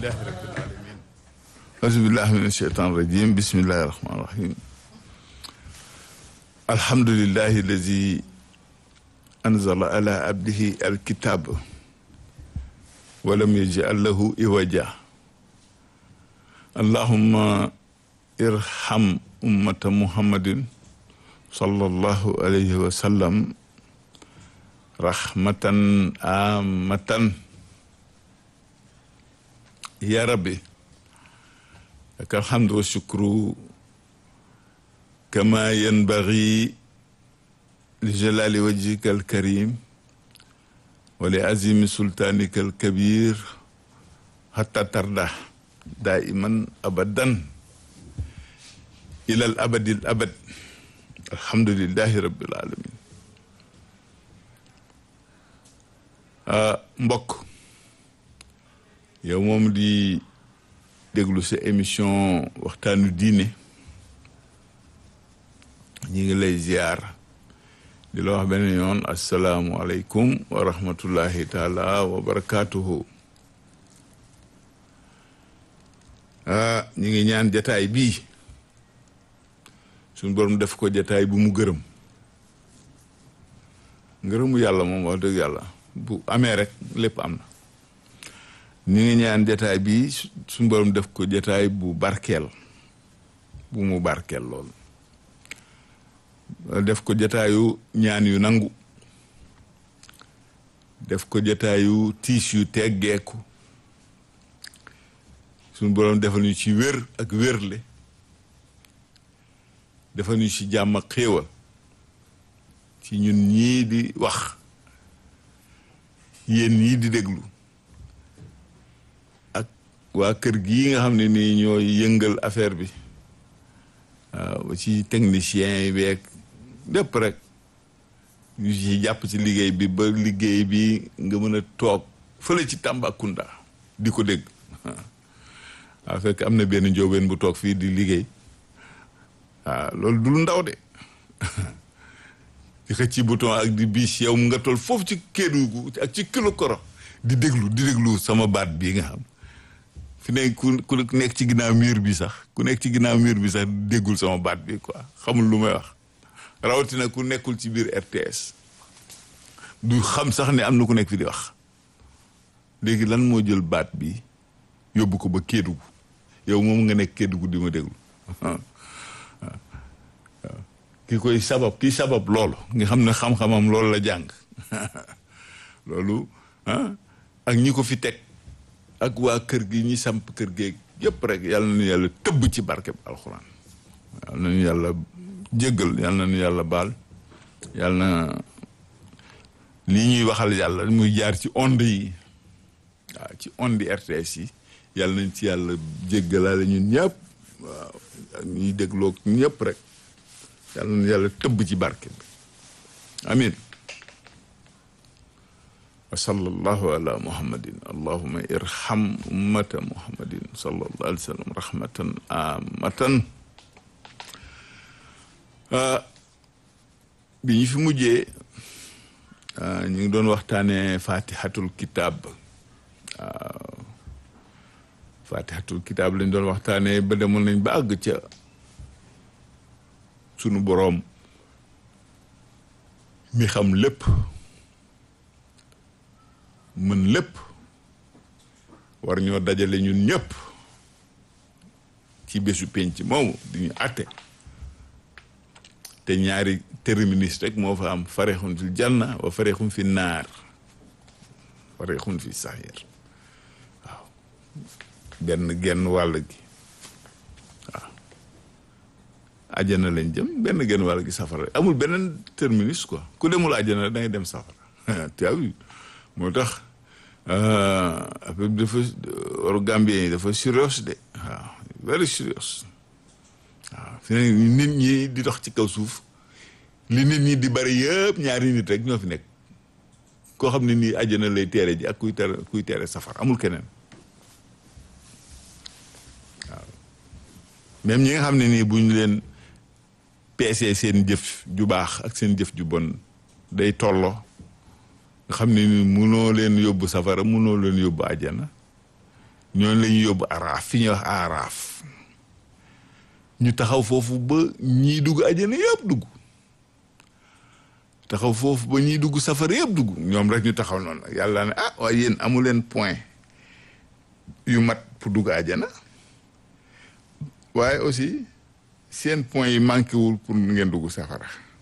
alhamdulillahi rabbil alamin auzubillahi mina shaytani rajim bismillahi rahmani rahim alhamdulillahi allazi anzala ala abdihi alkitab walam yaj'al lahu iwaja allahumma irham ummata muhammadin sallallahu alayhi wa sallam rahmatan amatan ya rabbi laka alhamdu wa shukru kama yanbaghi li jalali wajhika alkarim wa li azimi sultanika alkabir hatta tarda daiman abadan ila al abadi al abad alhamdulillahi rabbil alamin mbokk yow moom di déglu sa émission waxtaanu diine ñi ngi lay ziar di la wax benn yoon asalaamualeykum wa rahmatullahi taala wa barakatuhu ñi ngi ñaan jataay bii suñu borom def ko jataay bu mu gërëm ngërëmu yàlla moom wax dëgg yàlla bu amee rek lépp am na ñu ngi ñaan jataay bi suñu borom def ko jataay bu barkeel bu mu barkeel lool def ko jataayu ñaan yu nangu def ko jataayu tiis yu teggeeku suñu borom defal ñu ci wér ak wérle defal ñu ci jàmm ak xéewal ci ñun ñii di wax yéen ñii di déglu waa kër gii nga xam ne nii ñooy yëngal affaire bi waaw ci technicien yi beeg lépp rek ñu ci jàpp ci liggéey bi ba liggéey bi nga mën a toog fële ci Tambacounda di ko dégg waaw fekk am na benn njóobeen bu toog fii di liggéey waaw loolu du lu ndaw de di xëcc ci bouton ak di biis yow mu nga toll foofu ci Kédougou ak ci kilo koro di déglu sama baat bii nga xam fi ne ku nekk ci ginnaaw mur bi sax déggul sama baat bi quoi xamul lu may wax rawatina ku nekkul ci biir RTS du xam sax ne am na ku nekk fi di wax léegi lan moo jël baat bi yóbbu ko ba Kédougou yow moom nga nekk Kédougou di ma déglu kii sabab loolu nga xam ne xam-xamam loolu la jàng loolu ak ñi ko fi teg ak waa kër gi ñi samp kër geeg yëpp rek yàlla na ñu yàlla tëbb ci barkeb alxuraan yàlla na ñu yàlla jéggal yàlla na ñu yàlla baal yàlla na lii ñuy waxal yàlla muy jaar ci onde yi waaw ci onde RTS yi yàlla nañ ci yàlla jéggalaale ñun ñëpp waaw ak ñuy dégloo ñëpp rek yàlla na yàlla tëbb ci barke bi amin wa sallallahu ala muhammadin allahumma irham ummata muhammadin sallallahu alayhi wa sallam rahmatan amatan bi ñu fi mujjee ñu ngi doon waxtaane fatihatul kitab fatihatul kitab lañ doon waxtaane ba demoon nañ ba àgg ca sunu boroom mi xam lépp mën lépp war ñoo dajale ñun ñëpp ci bésu penc moomu di ñu àtte te ñaari terminus rek moo fa am farexun fil janna wa farexun fi naar farexun fi saxiir waaw genn wàll gi waaw àjjana lañ jëm genn wàll gi safara amul beneen terminus quoi ku demul àjjana da ngay dem safara tu as vu moo tax affaire bi dafa war Gambien yi dafa sérieux de waaw very sérieux waaw fi ne nit ñi di dox ci kaw suuf li nit ñi di bari yëpp ñaari nit rek ñoo fi nekk koo xam ne nii àjjana lay teere ji ak kuy teere safar amul keneen waaw même ñi nga xam ne nii bu ñu leen peesee seen jëf ju baax ak seen jëf ju bon day tolloo nga xam ne ni munoo leen yóbbu safara munoo leen yóbbu àjjana ñooñu la ñuy yóbbu araaf fi ñuy wax araaf ñu taxaw foofu ba ñii dugg àjjana yëpp dugg taxaw foofu ba ñii dugg safara yëpp dugg ñoom rek ñu taxaw noonu yàlla ne ah waaye yéen amu leen point yu mat pour dugg àjjana waaye aussi seen point yi manqué wul pour ngeen dugg safara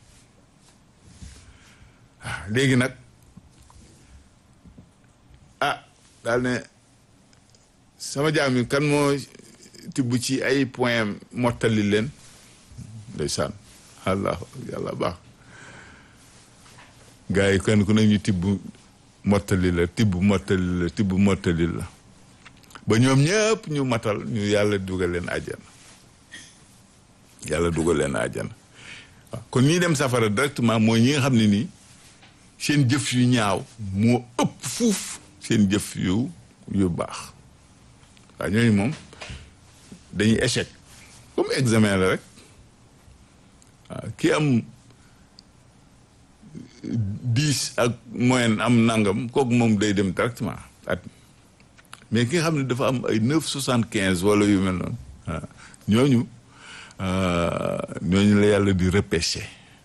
waaw léegi nag ah daal ne sama jaam yi kan moo tibb ci ay point mottali leen ndeysaan allah yàlla baax gars yi kenn ku ne ñu tibb mottali la ba ñoom ñëpp ñu matal ñu yàlla dugal leen àjjana waaw kon ñi dem safara directement mooy ñi nga xam ne nii seen jëf yu ñaaw moo ëpp fuuf seen jëf yu baax waaw ñooñu moom dañuy échec comme examen la rek waaw ki am 10 ak moyenne am nangam kooku moom day dem directement at mais ki nga xam ne dafa am ay 9,75 wala yu mel noonu waaw ñooñu la yàlla di repêché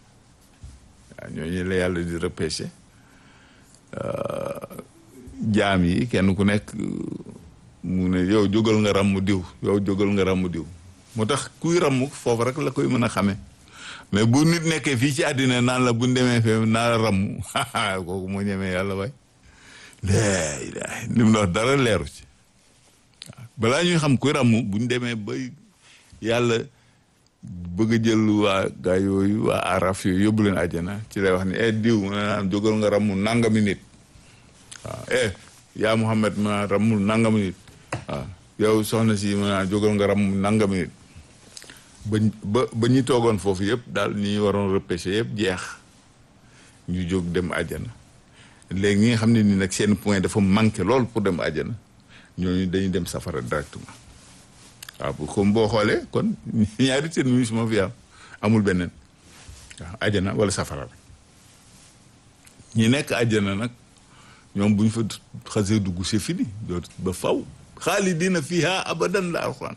jaam yi kenn ku nekk mu ne yow jógal nga ràmm diw moo tax kuy ràmm foofu rek la koy mën a xamee mais bu nit nekkee fii ci àddina naan la bu ñu demee fee naa la ràmm kooku moo ñemee yàlla bay li mu wax dara leeru ci waaw balaa ñuy xam kuy ràmm bu ñu demee ba yàlla bëgg a jël waa gaa yooyu waa araf yooyu yóbbu leen àjjana ci lay wax ni diw mu ne naan jógal nga ràmm nangami nit waaw yaa Muhammad ma ràmmul nangami nit waaw yow soxna si ma jógal nga ràmm nangami nit ba ñi toogoon foofu yëpp daal ñi waroon repêché yëpp jeex ñu jóg dem àjjana léegi ñi nga xam ne ni nag seen point dafa manqué lool pour dem àjjana ñooñu dañuy dem safara directement waaw comme boo xoolee kon ñaari terminus moo fi am amul beneen waaw àjjana wala safara rek ñi nekk àjjana nag ñoom bu ñu fa xasee dugg c'est fini dootu ba faw xaalidiina fiihaa abadan la alxuraan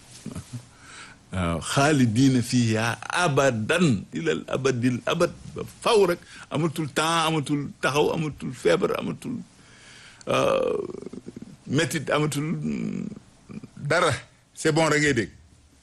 waaw xaalidiina fiihaa abadan ilal abadil abad ba faw rek amatul temps amatul taxaw amatul feebar amatul métit amatul dara c'est bon rek ngay dégg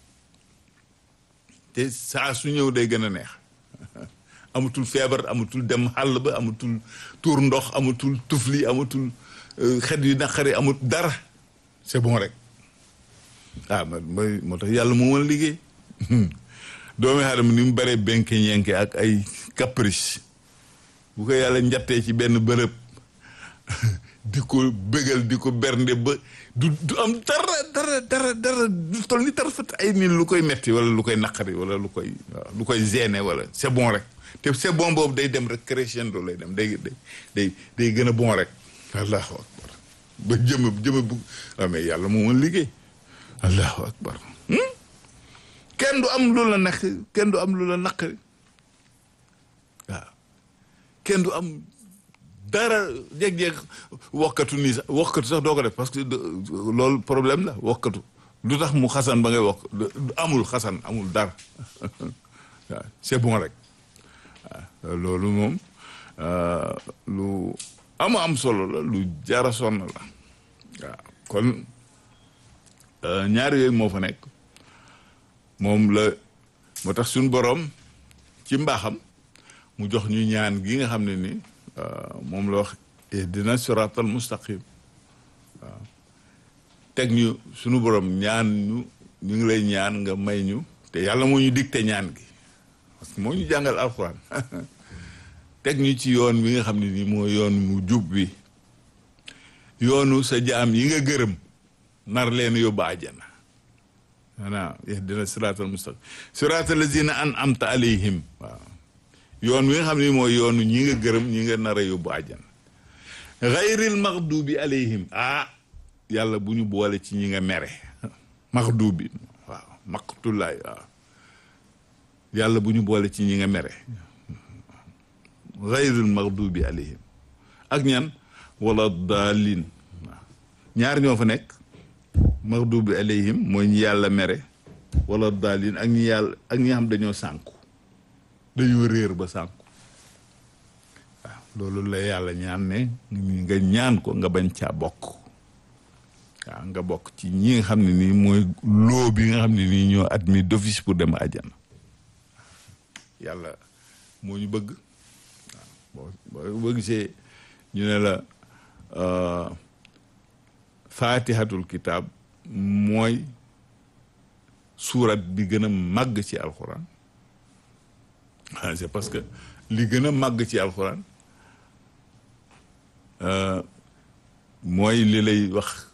te saa su ñëw day gën a neex amatul feebar amatul dem xàll ba amatul tuur ndox amatul tufli amatul xet yu naqari amut dara c'est bon rek mooy moo tax yàlla moo mën a liggéey doomi aadama ni mu baree benke ñenke ak ay caprice bu ko yàlla njattee ci benn bërëb di ko bégal di ko bernde ba du am dara du toll ni tarafat ay nii lu koy metti wala lu koy naqari wala lu koy gêner wala c'est bon rek te c'est bon boobu day dem rek crescendo lay dem day gën a bon rek allahu akbar ba jëma bu mais yàlla moo mën liggéey allahu akbar kenn du am lu la nekk kenn du am lu la naqari waaw kenn du am dara jéeg-jéeg wokkatu nii sax wokkatu sax doo ko def parce que loolu problème la wokkatu lu tax mu xasan ba ngay wokk amul xasan amul dara waaw c'est bon rek waaw loolu moom lu am solo la lu jara sonn la waaw kon ñaar yooyu moo fa nekk moom la moo tax suñu boroom ci mbaaxam mu jox ñu ñaan gi nga xam ne ni moom la wax ihdina siratal mustaqim waaw teg ñu suñu borom ñaan ñu ngi lay ñaan nga may ñu te yàlla moo ñu dicté ñaan gi parce que moo ñu jàngal alxuraan teg ñu ci yoon wi nga xam ne nii moo yoon mu jub bi yoonu sa jaam yi nga gërëm nar leen yóbbu àjjana maanaam ihdina siratal mustaqim siratal lazina an'amta alayhim waaw yoon wi nga xam ne mooy yoonu ñi nga gërëm ñi nga nar a yóbbu àjjana gayril maxdubi alayhim yàlla bu ñu boole ci ñi nga mere maxdubi waaw maqtulaay waaw yàlla bu ñu boole ci ñi nga mere gayril maxdubi alayhim ak ñan wala daalin waaw ñaar ñoo fa nekk maxdubi alayhim mooy ñi yàlla mere wala daalin ak ñi xam dañoo sànku dañoo réer ba sànku waaw loolu la yàlla ñaan ne nga ñaan ko nga bañ caa bokk waaw nga bokk ci ñi nga xam ne nii mooy loo bi nga xam ne nii ñoo admis d'office pour dem àjjana yàlla moo ñu bëgg waaw boo gisee ñu ne la fatihatul kitab mooy suurat bi gën a màgg ci alxuraan c'est parce que li gën a màgg ci alxuraan mooy li lay wax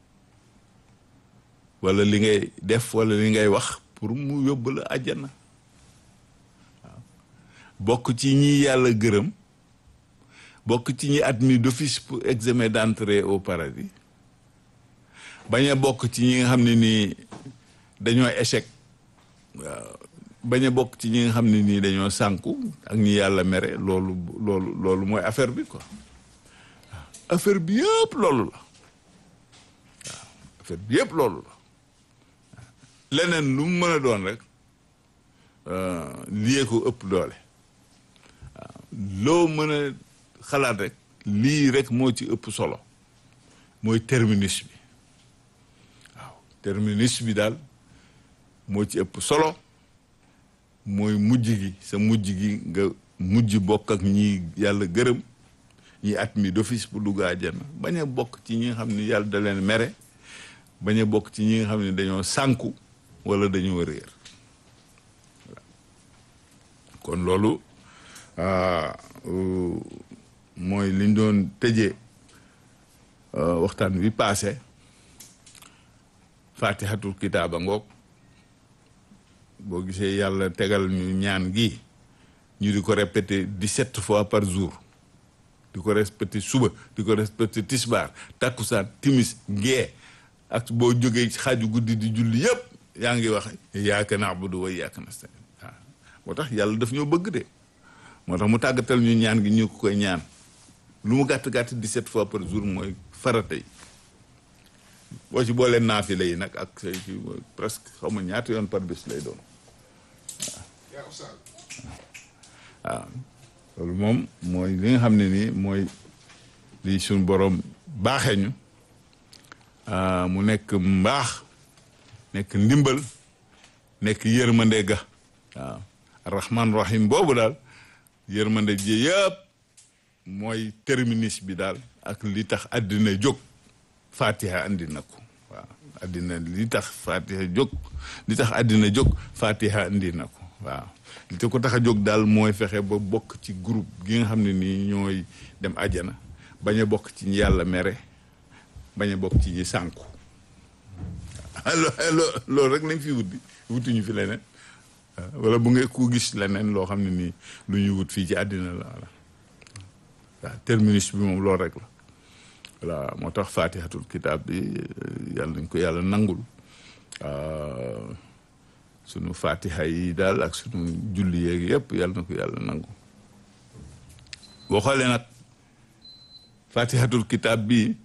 wala li ngay def wala li ngay wax pour mu yóbbu la àjjana waaw bokk ci ñi yàlla gërëm bokk ci ñi admis d'office pour examen d'entrée au paradis bañ a bokk ci ñi nga xam ne nii dañoo échec waaw bañ a bokk ci ñi nga xam ne nii dañoo sànku ak ñi yàlla mere loolu mooy affaire bi quoi waaw affaire bi yëpp loolu la waaw affaire bi yëpp loolu la leneen lu mu mën a doon rek lii ko ëpp doole waaw loo mën a xalaat rek lii rek moo ci ëpp solo mooy terminus bi waaw terminus bi daal moo ci ëpp solo mooy mujj gi sa mujj gi nga mujj bokk ak ñi yàlla gërëm ñi admis d'office pour dugg àjjana bañ a bokk ci ñi nga xam ne yàlla da leen mere bañ a bokk ci ñi nga xam ne dañoo sànku wala dañoo réer kon loolu mooy liñ doon tëjee waxtaan bi passé fatihatul kitaaba ngoog boo gisee yàlla tegal ñu ñaan gi ñu di ko répéter 17 fois par jour di ko répéter suba di ko répéter tisbaar takkusaan timis gee ak boo jógee xaaju guddi di julli yëpp yaa ngi wax iyyaaka na'budu wa iyyaaka nasta'iin waaw moo tax yàlla daf ñoo bëgg de moo tax mu tàggatal ñu ñaan gi ñu ko koy ñaan lu mu gàtt-gàtt 17 fois par jour mooy farata yi boo ci boolee naafila yi nag ak say ci presque xaw ma ñaata yoon par bés lay doon waaw loolu moom mooy li nga xam ne nii mooy li suñ borom baaxee ñu mu nekk mbaax nekk ndimbal nekk yërmande ga waaw rahman rahim boobu daal yërmande ji yëpp mooy terminus bi daal ak li tax àddina jóg fatiha andi na ko waaw àddina li tax fatiha jóg li tax àddina jóg fatiha andi na ko waaw li te ko tax a jóg daal mooy fexe ba bokk ci groupe gi nga xam ne nii ñooy dem àjjana bañ a bokk ci ñi yàlla mere bañ a bokk ci ñi sànku loolu rek lañ fi wutuñu fi leneen wala bu nga ku gis leneen loo xam ne nii lu ñuy wut fii ci àddina la waaw terminus bi moom loolu rek la voilà moo tax fatihatul kitab bi yàlla nañ ko yàlla nangul sunu fatiha yi daal ak sunu julli yeeg yëpp yàlla na ko yàlla nangu boo xoolee nag fatihatul kitab bi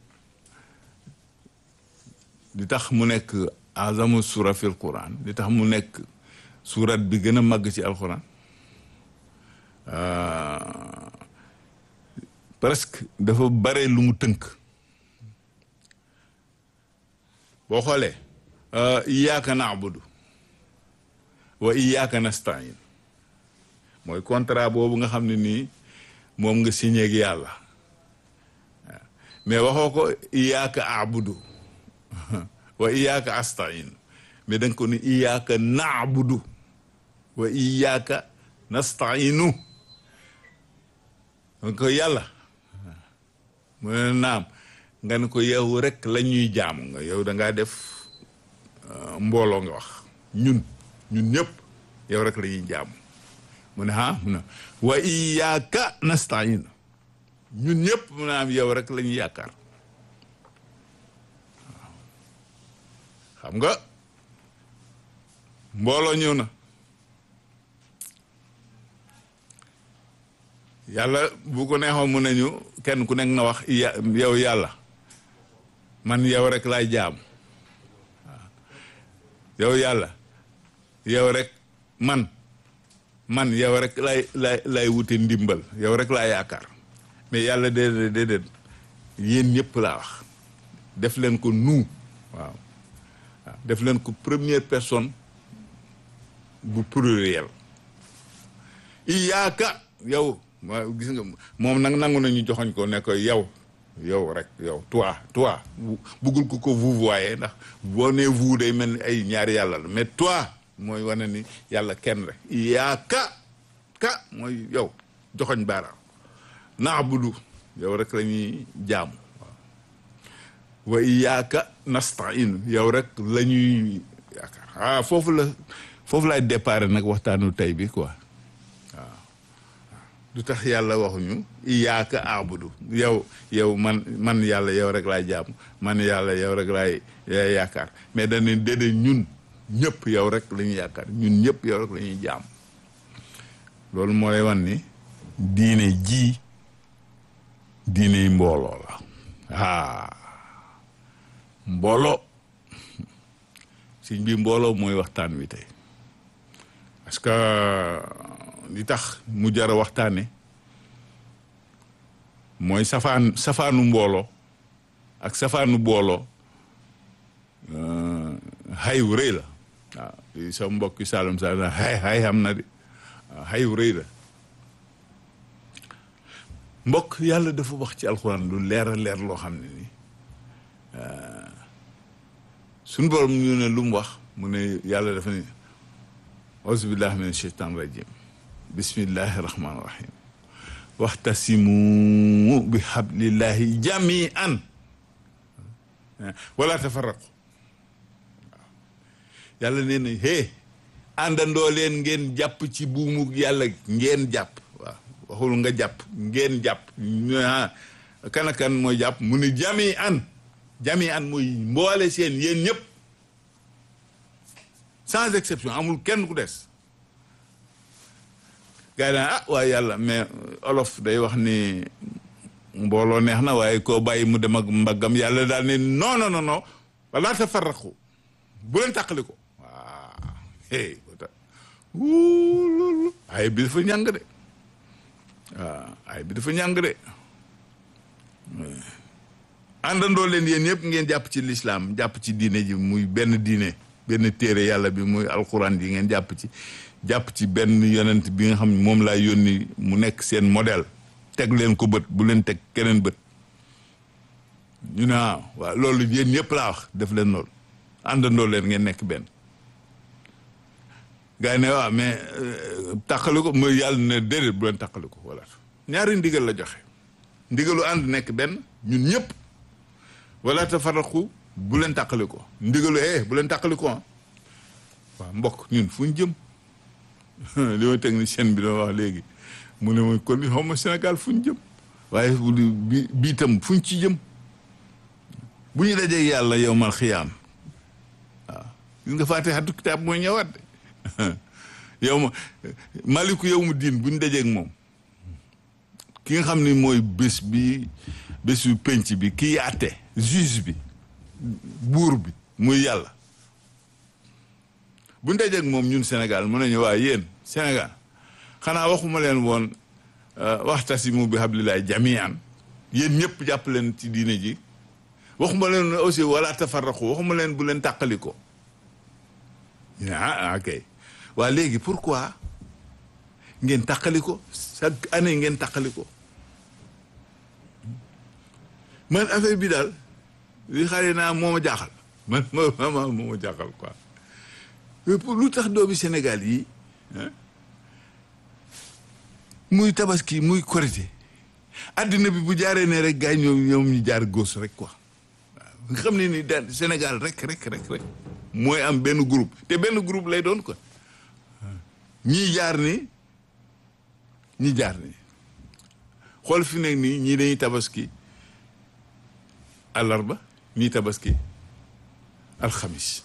li tax mu nekk azamu sura fil quran li tax mu nekk surat bi gën a màgg ci alquran presque dafa bare lu mu tënk boo xoolee iyyaka na'budu wa iyyaka nasta'in mooy contrat boobu nga xam ne nii moom nga signé ak yàlla mais waxoo ko iyyaka a'budu wa iyyaka asta'in mais danga ko ni iyyaka na'budu wa iyyaka nasta'inu donc ko yàlla mu ne naam nga ne ko yow rek la ñuy jaamu nga yow da ngaa def mbooloo nga wax ñun ñëpp yow rek la ñuy jaamu mu ne mu ne wa iyyaka nasta'in ñun ñëpp mu ne am yow rek la ñuy yaakaar xam nga mbooloo ñëw na yàlla bu ko neexoon mu ne ñu kenn ku nekk na wax yow yàlla man yow rek laay jaamu yow yàlla yow rek man yow rek lay wute ndimbal yow rek laa yaakaar mais yàlla déedéet yéen ñëpp laa wax def leen ko nous waaw def leen ko première personne bu pluriel iyaaka yow gis nga moom nag nangu nañu joxoñ ko ne ko yow rek yow toi buggul ko vous voyez ndax boo nee vous day mel ni ay ñaari yàlla la mais toi mooy wane ni yàlla kenn rek iyaaka mooy yow joxoñ baaraam naabudu yow rek la ñuy jaamu wa iyaaka nastain yow rek la ñuy yaakaar foofu laay déparé nag waxtaanu tey bi quoi waaw du tax yàlla waxuñu iyaaka abudu yow man yàlla yow rek laay jaamu man yàlla yow rek laay yaakaar mais dañu déedéet ñun ñëpp yow rek la ñuy yaakaar ñun ñëpp yow rek la ñuy jaam loolu moo lay wan ni diine ji diine yi mbooloo la mbooloo sëñ bi mbooloo mooy waxtaan wi tey parce que li tax mu jar a waxtaane mooy safaanu mbooloo ak safaanu booloo xayu rëy la waaw sa mbokki Saalum Saalum xay xam na di xayu rëy la mbokk yàlla dafa wax ci alxuraan lu leer a leer loo xam ne ni suñu borom ñu ne lu mu wax mu ne yàlla dafa ne auzubillahi min sheytan rajim bismillahi rahmani rahim waxtasimu bi hablillahi jamian wala tafarraqu yàlla nee na àndandoo leen ngeen jàpp ci buumu yàlla ngeen jàpp waaw waxul nga jàpp ngeen jàpp kan mooy jàpp mu ne jamian mooy mboole seen yéen ñëpp sans exception amul kenn ku des gars yi waaye yàlla mais olof day wax ni mbooloo neex na waaye koo bàyyi mu dem ak mbaggam yàlla daal ne non wala tafarraqu bu leen tàqali ko loolu ay bi dafa ñàng de ay bi dafa ñàng de àndandoo leen yéen ñëpp ngeen jàpp ci lislaam jàpp ci diine ji muy benn téere yàlla bi muy alxuraan ji ngeen jàpp ci benn yonent bi nga xam ne moom laa yónni mu nekk seen modèle teg leen ko bët bu leen teg keneen bët ñu ne waaw loolu yéen ñëpp laa wax def leen loolu àndandoo leen ngeen nekk benn gaa yi ne waaw mais tàqali ko mooy yàlla ne déedéet bu leen tàqali ko voilà ñaari ndigal la joxe ndigalu ànd nekk benn ñun ñëpp wala tafarraqu bu leen tàqali ko ndigalu bu leen tàqali ko waaw mbokk ñun fu ñu jëm li ma technicien bi doon wax léegi mu ne mooy kon xaw ma Sénégal fu ñu jëm waaye bi itam fu ñu ci jëm bu ñu dajee yàlla yow mal xiyaam waaw gis nga faatihatu kitaab mooy ñëwaat de yow maliku yow mu diin bu ñu dajeeg moom ki nga xam ni mooy bésu penc bi kii àtte juge bi buur bi muy yàlla bu ñu dajeeg moom ñun Sénégal mën nañu waa yéen Sénégal xanaa waxuma leen woon waxtasimu bi hablillahi jamian yéen ñëpp jàpp leen ci diine ji waxuma leen aussi wala tafarraqu waxuma leen bu leen tàqali ko ok waa léegi pourquoi ngeen tàqali ko chaque année ngeen tàqali ko man affaire bi daal li xale naa moo ma jaaxal man moo ma jaaxal quoi lu tax doomi Sénégal yi muy tabaski muy korité addina bi bu jaaree ne rek gars yi ñoom ñu jaar góos rek quoi waaw nga xam ne ni daal Sénégal rek mooy am benn groupe te benn groupe lay doon quoi ñii jaar ni xool fi nekk nii ñii dañuy tabaski àllarba ñii tabaski alxamis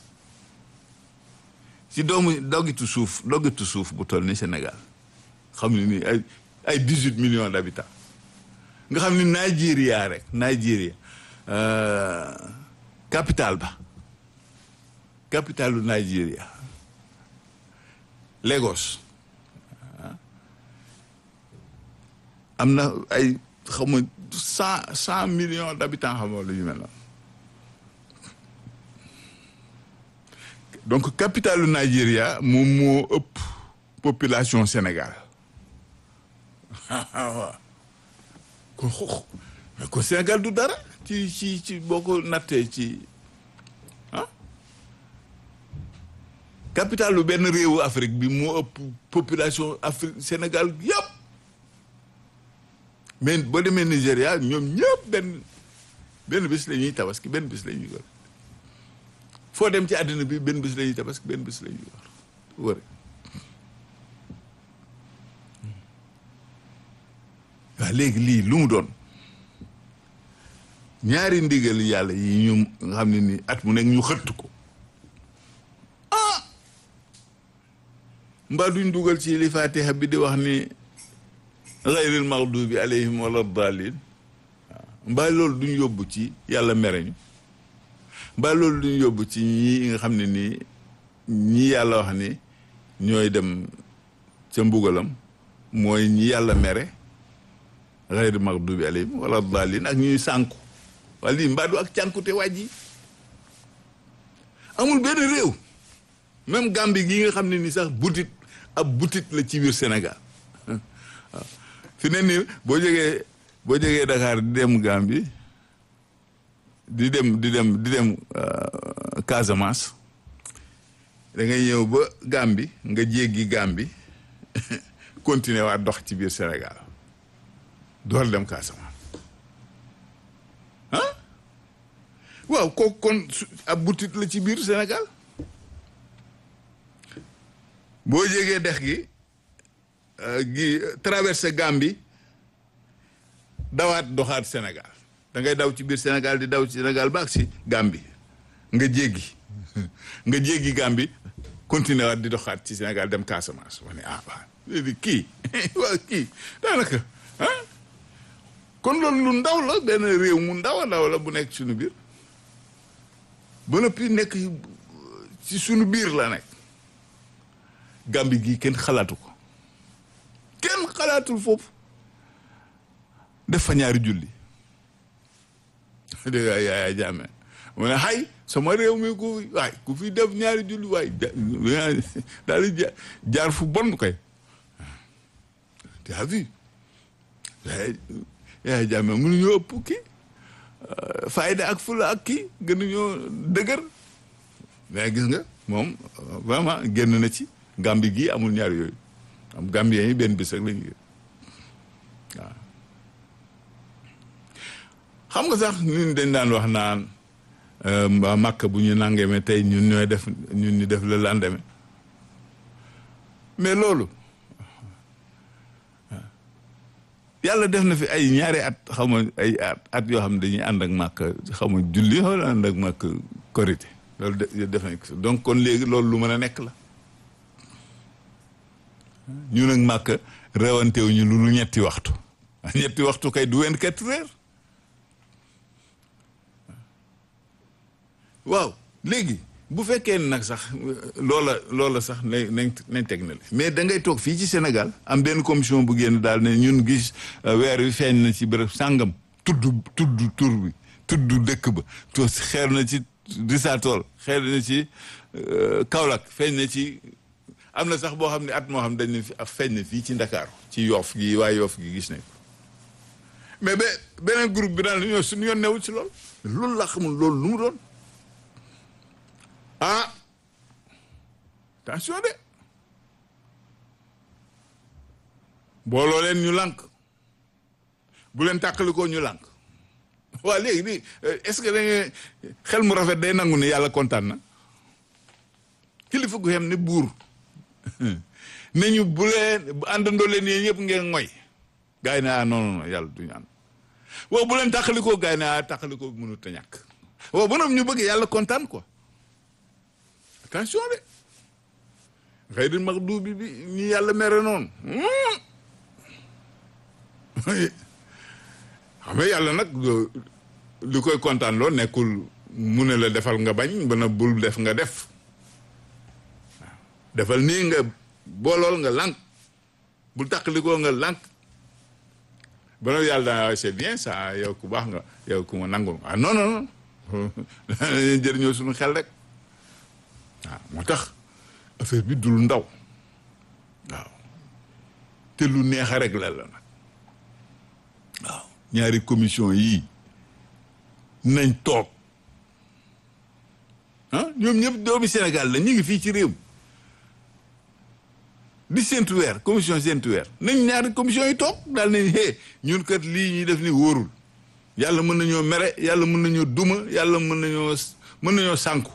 ci doggitu suuf bu toll ni Sénégal xam ne ni ay 18 millions d'habitants nga xam ni Nigeria capitale capitalu Nigeria Lagos am na ay xaw ma 100 millions d'habitants xam nga lu ñu mel noonu donc capitalu Nigeria moom moo ëpp population Sénégal waaw kon Sénégal du dara ci boo ko nattee ci capitalu benn réewu Afrique bi moo ëpp population Afrique Sénégal yëpp mais boo demee Nigéria ñoom ñëpp benn bés la ñuy tabaski benn bés la ñuy wër foo dem ci àddina bi benn bés la ñuy tabaski benn bés la ñuy wër waaw léegi lii lu mu doon ñaari ndigal yàlla yi ñu nga xam ne ni at mu nekk ñu xëtt ko mbaa duñ dugal ci li Fatiha bi di wax ni ghayril maghdubi alayhim wala daalin mbaa loolu duñ yóbbu ci yàlla mereñu mbaa loolu duñ yóbbu ci ñi nga xam ne nii ñi yàlla wax ni ñooy dem ca mbugalam mooy ñi yàlla mere ghayril maghdubi alayhim wala daalin ak ñuy sànku wala lii mbaa du ak cànkute waaj yi amul benn réew même Gambie gi nga xam ne ni sax ab butit la ci biir Sénégal waaw fi ne nii boo jógee Dakar di dem Gambie di dem Casamance da ngay ñëw ba Gambie nga jéggi Gambie continuer waat dox ci biir Sénégal door dem Casamance waaw kooku kon ab butit la ci biir Sénégal boo jégee dex gi traversé Gambie dawaat doxaat Sénégal da ngay daw ci biir Sénégal di daw ci Sénégal ba ak si Gambie nga jéggi Gambie continuer waat di doxaat ci Sénégal dem Casamance wax ne waaw léegi kii waaw kii daanaka kon loolu lu ndaw la benn réew mu ndaw a ndaw la bu nekk suñu biir ba noppi nekk ci suñu biir la nekk Gambie gii kenn xalaatu ko kenn xalaatul foofu def fa ñaari julli dégg nga Yaya Jammeh mu ne xay sama réew mi ku fi def ñaari julli waay daal di jaar fu bon kay tu as vu Yaya Jammeh mënuñoo ëpp kii fayda ak fula ak kii gënuñoo dëgër mais gis nga moom vraiment génn na ci Gambie gii amul ñaar yooyu am Gambien yi benn bis rek la ñu waaw xam nga sax ñun dañ daan wax naan Makka bu ñu nangeeme tey ñun ñu def le lendemain mais loolu yàlla def na fi ay ñaari at xaw ma ay at yoo xam ne dañuy ànd ak Makka xaw ma julli wala ànd ak Makka korité loolu def nañ ko donc kon léegi loolu lu mën a nekk la ñu nag Makka rewantewu ñu lu ñetti waxtu kay du 24 heures waaw léegi bu fekkee nag sax loola sax nañ teg na mais da ngay toog fii ci Sénégal am benn commission bu génn daal ne ñun gis weer wi feeñ na ci bërëb sàngam tudd tur bi tudd dëkk ba xeer na ci Risatol xeer na ci Kaolack feeñ na ci am na sax boo xam ne at moo xam dañ ne feeñ na fii ci Ndakaaru ci Yoff gi waaye Yoff gi gis nañ ko mais beneen groupe bi daal ñoo suñu yoon newul ci loolu la xamul loolu lu mu doon attention de booloo leen ñu lànk bu leen tàqalikoo ñu lànk waa léegi nii est-ce que da nga xel mu rafet day nangu ne yàlla kontaan na kilifa gu xem ne buur ne ñu bu àndandoo leen yéen ñëpp ngeen ngoy gars yi ne non yàlla duñu ànd waaw bu leen tàqalikoo gars yi ne tàqalikoo mënut a ñàkk waaw ba ñu bëgg yàlla kontaan quoi attention de xëy na maxduubi bi ñi yàlla mere noonu xam nga yàlla nag li koy kontaan loo nekkul mu ne la defal nga bañ ba na bul def nga def defal nii nga boolool nga lànk bul tàqalikoo nga lànk ba nag yàlla daa c'est bien ça yow ku baax nga yow ku ma nangul ah non non non jëriñoo suñu xel rek waaw moo tax affaire bi dul ndaw waaw te lu neex a rek la nag waaw ñaari commission yii nañ toog ah ñoom ñëpp doomi Sénégal la ñu ngi fii ci réew di séntu weer commission séntu weer nañ ñaari commission yi toog daal nañ ñun kat lii ñuy def ni wóorul yàlla mën nañoo mere yàlla mën nañoo duma yàlla mën nañoo sànku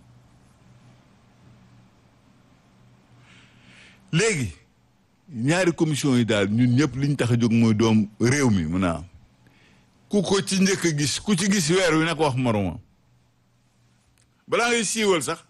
léegi ñaari commission yi daal ñun ñëpp liñ tax a jóg mooy doom réew mi mun naa am ku ko ci njëkk a gis ku ci gis weer wi na ko wax moromam balaa ngay siiwal sax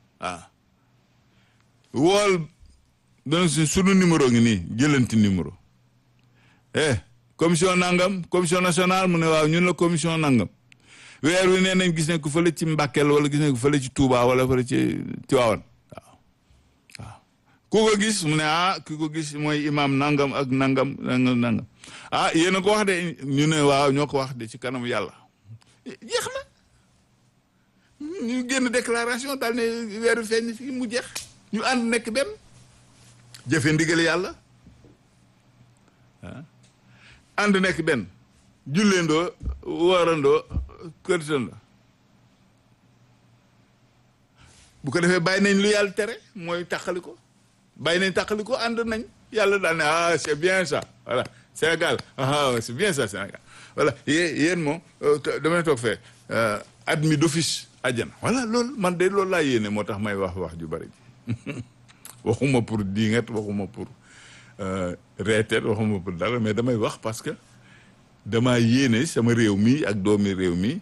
wool donc sunu numéro ngi nii jëlanti numéro commission nangam commission nationale mu ne waaw ñun la commission nangam weer wi nee nañ gis ne ko fële ci Mbàkkeel wala gis ne ko fële ci Touba wala fële ci Tiwaawan waaw ku ko gis mu ne ki ko gis mooy imam nangam ak nangam yéen a ko wax de ñu ne waaw ñoo ko wax de ci kanam yàlla jeex na ñu génn déclaration daal ne weer wi feeñ fii mu jeex ñu ànd nekk benn jëfe ndigal yàlla ànd nekk benn julleendoo woorandoo kërtandoo bu ko defee bàyyi nañ lu yàlla tere mooy tàqali ko bàyyi nañ tàqali ko ànd nañ yàlla daal ne c'est bien ça voilà Sénégal c'est bien ça Sénégal voilà yéen moom damay toog fee admis d'office àjjana voilà loolu man de loolu laa yéene moo tax may wax ju bari ji waxuma pour dingat waxuma pour reeteet waxuma pour dara mais damay wax parce que dama yéene sama réew mi ak doomi réew mi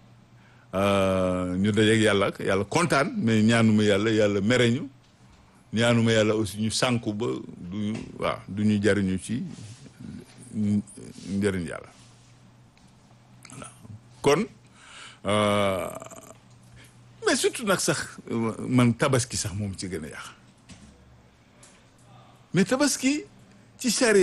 ñu dajeeg yàlla kontaan mais ñaanuma yàlla mere ñu ñaanuma yàlla aussi ñu sànku ba duñu jariñu ci njëriñ yàlla voilà kon mais surtout nag sax man tabaski sax moom ci gën a yàq mais tabaski ci charia